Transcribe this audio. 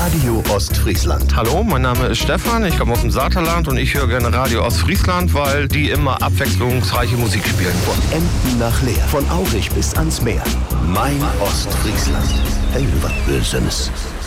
Radio Ostfriesland. Hallo, mein Name ist Stefan, ich komme aus dem Saterland und ich höre gerne Radio Ostfriesland, weil die immer abwechslungsreiche Musik spielen. Von Emden nach Leer, von Aurich bis ans Meer. Mein Ostfriesland. Hey, was Böses.